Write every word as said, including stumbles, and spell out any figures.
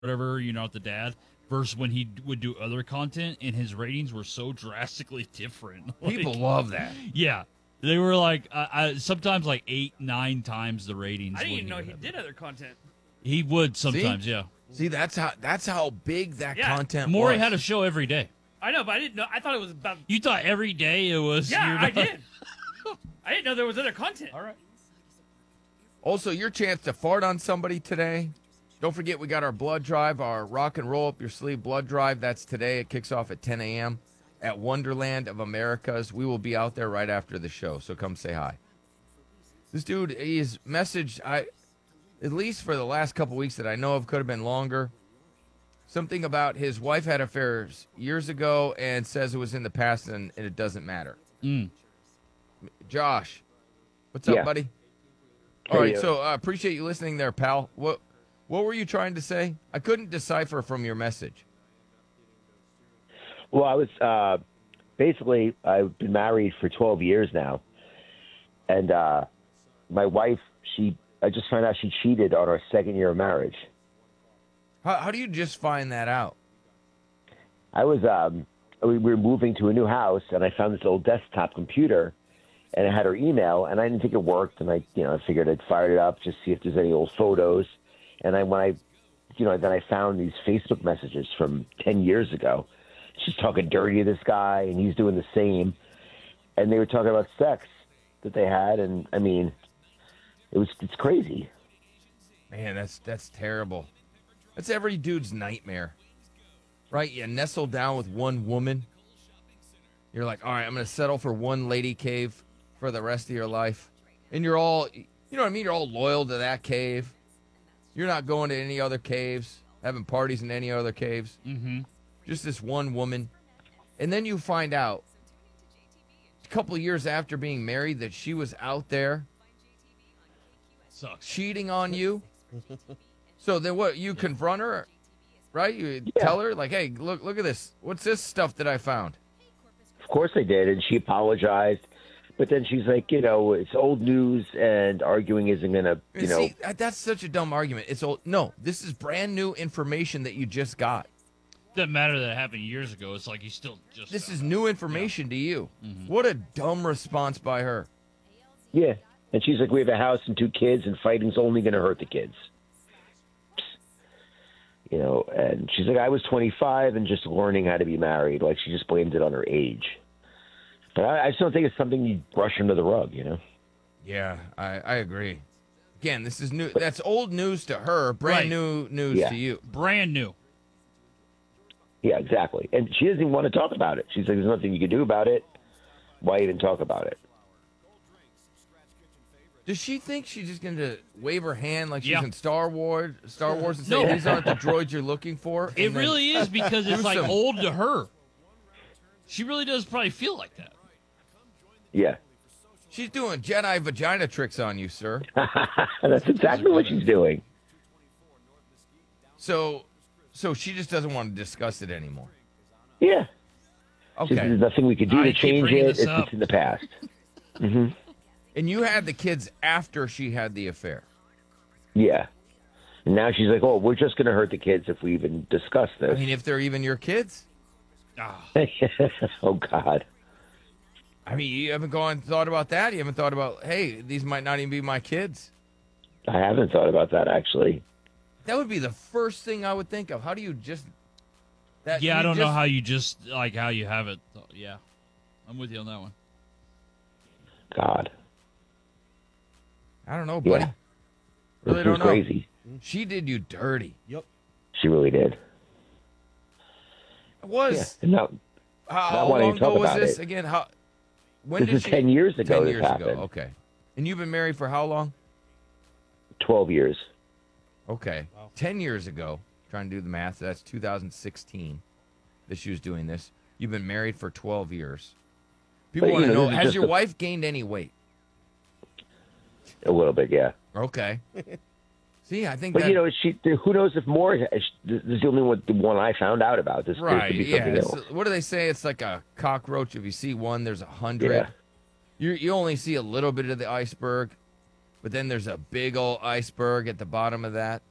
whatever, you know, with the dad, versus when he would do other content, and his ratings were so drastically different. Like, People love that. Yeah. They were like, uh, I, sometimes like eight, nine times the ratings. I didn't when even know would he have did it. other content. He would sometimes, See? yeah. See, that's how that's how big that Yeah. content Maury was. had a show every day. I know, but I didn't know. I thought it was about. You thought every day it was. Yeah, you're I not- did. I didn't know there was other content. All right. Also, your chance to fart on somebody today. Don't forget, we got our blood drive, our rock and roll up your sleeve blood drive. That's today. It kicks off at ten a.m. at Wonderland of Americas. We will be out there right after the show, so come say hi. This dude, he's messaged, I, at least for the last couple weeks that I know of, could have been longer, something about his wife had affairs years ago and says it was in the past and, and it doesn't matter. Mm. Josh, what's up, Yeah. buddy? How All are right, you? so I uh, appreciate you listening there, pal. What what were you trying to say? I couldn't decipher from your message. Well, I was uh, basically I've been married for twelve years now, and uh, my wife, she I just found out she cheated on our second year of marriage. How, how do you just find that out? I was um, we were moving to a new house, and I found this old desktop computer, and it had her email, and I didn't think it worked, and I you know I figured I'd fired it up just see if there's any old photos, and I when I you know then I found these Facebook messages from ten years ago. She's talking dirty to this guy, and he's doing the same. And they were talking about sex that they had, and I mean, it was it's crazy. Man, that's that's terrible. That's every dude's nightmare, right? You nestle down with one woman. You're like, all right, I'm going to settle for one lady cave for the rest of your life. And you're all, you know what I mean? You're all loyal to that cave. You're not going to any other caves, having parties in any other caves. Mm-hmm. Just this one woman. And then you find out a couple of years after being married that she was out there Sucks. cheating on you. So then what, you confront her, right? You Yeah. tell her, like, hey, look look at this. What's this stuff that I found? Of course I did, and she apologized. But then she's like, you know, it's old news, and arguing isn't going to, you And know. See, that- that's such a dumb argument. It's old. No, this is brand new information that you just got. Doesn't matter that it happened years ago. It's like you still just. This is new information to you. Mm-hmm. What a dumb response by her. Yeah. And she's like, we have a house and two kids, and fighting's only going to hurt the kids. You know, and she's like, I was twenty-five and just learning how to be married. Like, she just blamed it on her age. But I, I just don't think it's something you brush under the rug, you know? Yeah, I, I agree. Again, this is new. That's old news to her. Brand Right. new news Yeah. to you. brand new. Yeah, exactly. And she doesn't even want to talk about it. She's like, there's nothing you can do about it. Why even talk about it? Does she think she's just going to wave her hand like she's Yeah. in Star Wars, Star Wars, and say No. these aren't the droids you're looking for? It And then- really is because it's do like some- old to her. She really does probably feel like that. Yeah. She's doing Jedi vagina tricks on you, sir. That's exactly what she's doing. So, so she just doesn't want to discuss it anymore. Yeah. Okay. There's nothing we could do I to keep change bringing it. this It's, up. it's in the past. And you had the kids after she had the affair. Yeah. And now she's like, oh, we're just going to hurt the kids if we even discuss I this. mean, if they're even your kids. Ah, Oh, God. I mean, you haven't gone and thought about that. You haven't thought about, hey, these might not even be my kids. I haven't thought about that, actually. That would be the first thing I would think of. How do you just? That yeah, I you don't know just- how you just like how you have it. Yeah, I'm with you on that one. God. I don't know, buddy. Yeah. Really This don't is know. crazy. She did you dirty. She really did. It was. Yeah. No, How, Not how wanting long to talk ago was about this it. again? How? When This did is she? ten years ago Ten this years happened. ago. Okay. And you've been married for how long? twelve years. Okay. Ten years ago. Trying to do the math. That's two thousand sixteen. That she was doing this. You've been married for twelve years. People But, want you to know, know: this is has just your a- wife gained any weight? A little bit, yeah. Okay. See, I think But that, you know, she. Who knows if more? This is the only one, the one I found out about. This there right? could be Yeah. something it's- else. what do they say? It's like a cockroach. If you see one, there's a hundred. Yeah. You you only see a little bit of the iceberg, but then there's a big old iceberg at the bottom of that.